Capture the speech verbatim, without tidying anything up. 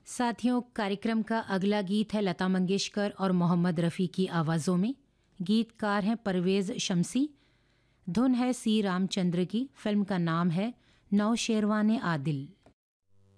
साथियों, कार्यक्रम का अगला गीत है लता मंगेशकर और मोहम्मद रफ़ी की आवाज़ों में। गीतकार हैं परवेज़ शमसी। धुन है सी रामचंद्र की। फिल्म का नाम है नौशेरवाने आदिल।